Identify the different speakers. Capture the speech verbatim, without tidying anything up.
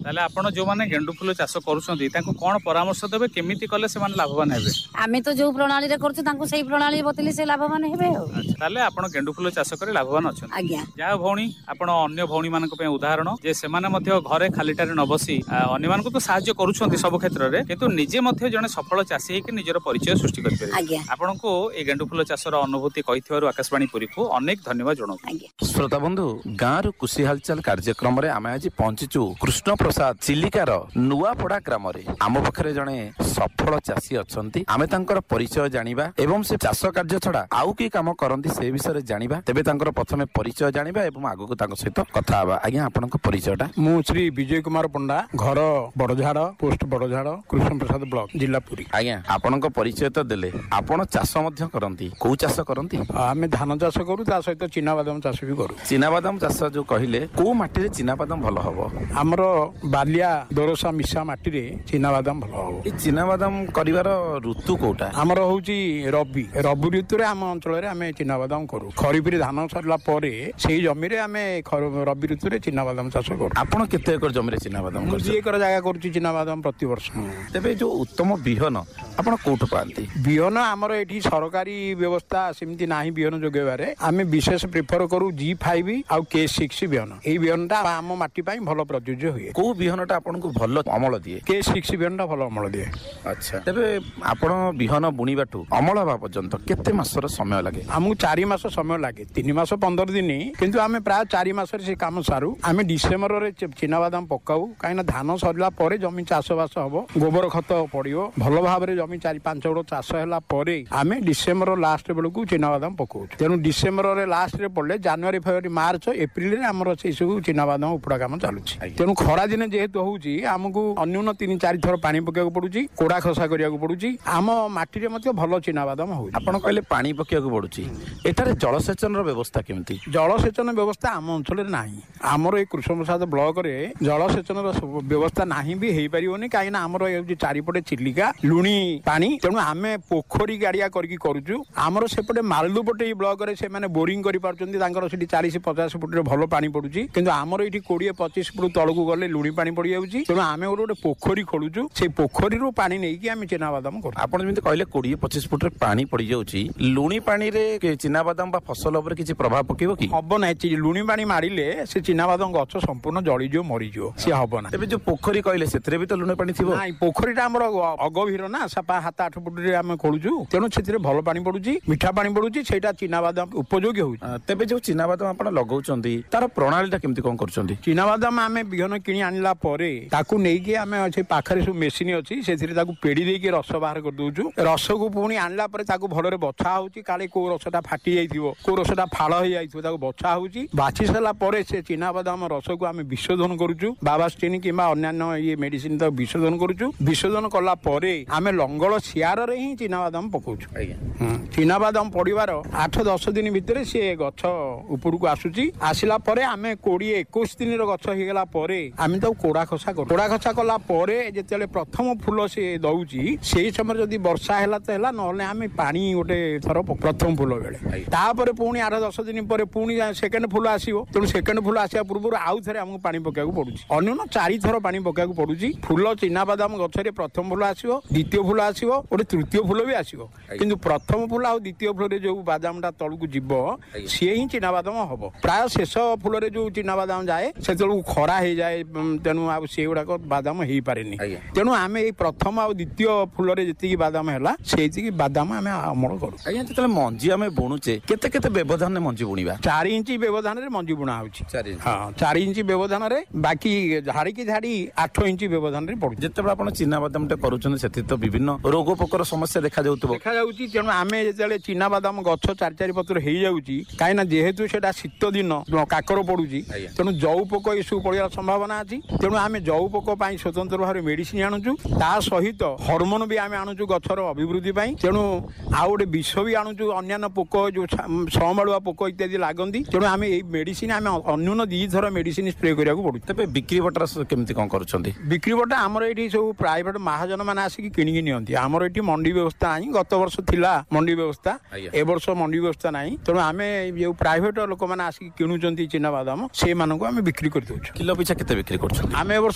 Speaker 1: ताले आपण जो माने गेंडु फूल चाष करूछंती ताको कोन परामर्श देबे केमिति कले से माने लाभवान हेबे
Speaker 2: आमे तो जो प्रणाली रे करछु ताको सही प्रणाली बतली से लाभवान हेबे
Speaker 1: ताले आपण गेंडु फूल चाष करे लाभवान अछन
Speaker 2: आज्ञा
Speaker 1: जा भौणी आपण अन्य भौणी मानक पे उदाहरण जे से माने मध्य घरे खालीटारे न बसी अन्य मानको तो सहाय्य करूछंती सब क्षेत्र रे किंतु निजे मध्य जने सफल चाषी हे कि निजर परिचय सृष्टि कर परिबे
Speaker 2: आज्ञा
Speaker 1: आपण को ए गेंडु फूल चाषर अनुभूति कहिथिवारु आकाशवाणी पुरी को अनेक धन्यवाद जणो
Speaker 3: श्रोता बंधु गाँ रु कुशी हालचाल कार्यक्रम रे आमे आज पहुंचीचु कृष्ण प्रसाद चिलिकार नुआपड़ा ग्राम रे आम पाखरे जणे सफल चाषी अछंती आमे तांकर परिचय जानिबा एवं से चाष कार्य छडा आउ की काम करंती से विषय जानिबा तेबे तांकर प्रथमे परिचय जानिबा एवं आगु तांक सहित कथा हबा आज्ञा आपनक परिचयटा
Speaker 4: मु श्री विजय कुमार पंडा घर बड़झाड़ पोस्ट बड़झाड़ कृष्ण प्रसाद ब्लॉक जिला पुरी
Speaker 3: आज्ञा आपनक परिचय तो देले आपण चाष मध्य करंती को चाष करंती
Speaker 4: आमे धान चाष करू ता सहित चिना बादाम चाष भी करू
Speaker 3: चिना बादाम चाष जो कहिले को माटी रे चिना बादाम भलो हबो
Speaker 4: हमरो बालिया दोरसा मिसा माटी रे चिना बादाम भलो हबो
Speaker 3: ए चिना बादाम करिवार ऋतु कोटा
Speaker 4: हमरो होउची रबी रबी ऋतु रे हम अंचल रे आमे चिना बादाम करू खरीफ रे धान सरला परे सेही जमी रे आमे रबी ऋतु रे चिना बादाम चाष करू
Speaker 3: आपण केते एकर जमी रे चिना बादाम
Speaker 4: करू एकर जागा करूची चिना बादाम प्रति वर्ष
Speaker 3: तेबे जो उत्तम बिहन आपण कोठ पांती
Speaker 4: बिहन हमरो एठी सरकारी व्यवस्था सिमती नाही बिहन जोगेबारे आमे विशेष प्रेफर करू जी फाइव आ के सिक्स बिहन एई बिहनटा आम माटी पई भलो प्रयोज्य होय
Speaker 3: को बिहनटा आपण को भलो अमल दिए
Speaker 4: के सिक्स बिहनटा भलो अमल दिए
Speaker 3: अच्छा तेबे आपण बिहन बुणीबाटू अमल हवा पर्यंत केते मासर समय लागे
Speaker 4: हमहु चार मास समय लागे तीन मास पंद्रह दिन किंतु आमे प्राय चार मास रे से काम सारू आमे डिसेंबर रे चिना बादाम पकाऊ काइना धान सरला परे जमी चाष बास हबो गोबर खत पड़ियो भलो भाबरे जमी चार पांच गोड़ चाष हैला परे आमे डिसेंबर लास्ट बेलकू चिना बादाम पकाऊ तेनु डिसेंबर रे लास्ट रे पड़ले जनवरी फरवरी मार्च एप्रिल रे हमर से सब चिना बादाम उपड़ा काम चालुछि तेनु खरा दिन जेहेतु होउची हमकु अन्यून तीन चार थर पानी पकेको पडुची कोड़ा खसा करियाको पडुची आम माटी रे मते भलो चिना बादाम होउची
Speaker 3: आपण कहले पानी पकेको पडुची एटारे जलसेचन रो व्यवस्था केमती
Speaker 4: जलसेचन व्यवस्था आम अंचल रे नाही हमर ए कृष्ण प्रसाद ब्लॉक रे जलसेचन रो व्यवस्था नाही भी हेई परियोनी काइना हमर ए चारिपटे चिलिका लुणी पानी तेनु आमे पोखरी गाड़िया करकी करूछु हमर सेपटे मालदु पटे ब्लॉक रे से माने बोरिंग करि पारचंती तांकर सेठी चालीस पचास फुट रे भलो पानी पडुची किंतु हमर एठी बीस पच्चीस फुट तळकु गले लुणी पानी पड़ी जाउची तेनु आमे गोटे पोखरी खोलुछु से पोखरी रो पानी नै कि आमे चिना बादाम करू
Speaker 3: आपण जेंति कहले बीस पच्चीस फुट रे पानी पड़ी जाउची लुणी पानी रे चिना बादाम बा फसल ऊपर किछि प्रभाव पकेबो कि
Speaker 4: हबो नै लुणी पानी मारिले से चिना बादाम गछ संपूर्ण जळि जो मरि जो से हबो ना
Speaker 3: एबे जो पोखरी कहले सेतरे भी तो लुणी पानी थिबो
Speaker 4: नै पोखरीटा हमर अगभीर ना सपा हाथ आठ फुट रे आमे खोलुछु तेनु सेतिरे भलो पानी पडुची मिठा पानी पडुची सेटा चिना बादाम उपयोगी होउची
Speaker 3: तेबे जो चिना बादाम आपण लगाउचंती तार प्रणालीटा केमती कोन करचंती
Speaker 4: चिना बादाम आमे बिहन किनी आनिला परे ताकू नै कि आमे अछि पाखरे सु मेसिन अछि सेतिरे ताकू पेडी देई कि रस बाहर कर दोउछु रस को पुणी आनिला परे ताकू भलो रे बछा होउची काले को रसटा फाटी जाइथिबो को रसटा फाळ होई जाइथिबो ताकू बछा होउची बाछि सला परे से चिना बादाम रस को आमे विशोधन करूछु बाबास्टिन किबा अन्यान्य ये मेडिसिन तो विशोधन करूछु विशोधन कला परे आमे लंगळ सियार रे ही चिना बादाम पकाउछु आज्ञा चिना बादाम पडिवार आठ दस दिन भितरे से गछ ऊपर को आसुची आसिला परे आमे बीस इक्कीस दिन रो गछ हे गेला परे आमे तो कोड़ा खसा कर कोड़ा खसा कला परे जेतेले प्रथम फूल से दउची सेही समय जदी वर्षा हैला त हैला नहले आमे पानी गोटे थर प्रथम फूल बेले तापर पुणी आठ दस दिन परे पुणी सेकंड फूल आसीबो तेनु सेकंड फूल आसिया पूर्व आउ थरे हमकु पानी पकायकु पडुची अन्यन चारि थर पानी पकायकु पडुची फूल चिना बादाम गछरे प्रथम फूल आसीबो द्वितीय फूल आसीबो गोटे तृतीय फूल भी आसीबो किंतु प्रथम फूल आ द्वितीय फूल रे जो बादामटा तळकु जिवो से ही चिना बादाम हबो प्राय शेष फूल रे जो चिना बादाम जाए सेतळकु खरा हे जाए तेनु आ से गुडा को बादाम हेई पारेनी तेनु आमे ए प्रथम आ द्वितीय फूल रे जति बादाम हैला सेति की बादाम आमे अमल करू
Speaker 3: आज्ञा तले मंजी आमे बुणुचे केते केते व्यवधान रे मंजी बुणीबा
Speaker 4: चार इंच व्यवधान रे मंजी बुणा होची हां चार इंच व्यवधान रे बाकी झाड़ी की झाड़ी आठ इंच व्यवधान रे पडु
Speaker 3: जेते आपण चिना बादाम ते करूछन सेति तो विभिन्न रोग पोकर समस्या देखा जाउतबो
Speaker 4: देखा जाउची तेनु आमे जेतेले चिना बादाम गछ चार चार पत्र हेई जाउची काइना जेहेतु सेटा शीत दिन काकर पडुची तेनु जौ पोक इशू पड़िया संभावना अछि तेनु आमे जौ पोक पई स्वतंत्र भाबरे मेडिसिन आनुचु ता सहित हार्मोन भी आमे आनुचु गछर अभिवृद्धि पई तेनु आ गोटे विष भी आनुचु अन्यान्य पोक जो समबाळुआ पोक इत्यादि लागंदी तेनु आमे ए मेडिसिन आमे अन्यून दी थर मेडिसिन स्प्रे करियाको पडु तबे
Speaker 3: बिक्री बटर केमती कोन करूछंती
Speaker 4: बिक्री बटर हमर एठी सब प्राइवेट महाजन माने आसी कि किनि नियंती हमर एठी मंडी व्यवस्था आइ गत वर्ष थिला मंडी व्यवस्था ए वर्ष मंडी व्यवस्था नाही तेनु आमे जे प्राइवेट लोक माने आसी किनुचंती चिना बादाम से मानको आमे बिक्री कर दोछु
Speaker 3: किलो पिछा केते बिक्री करछंती
Speaker 4: आमे ए वर्ष